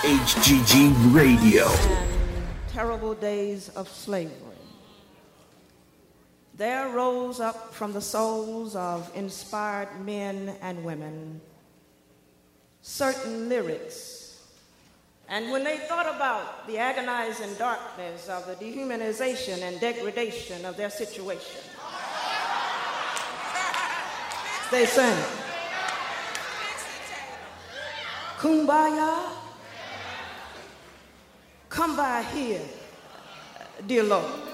HGG Radio. And terrible days of slavery. There rose up from the souls of inspired men and women certain lyrics. And when they thought about the agonizing darkness of the dehumanization and degradation of their situation, they sang, Kumbaya, come by here, dear Lord.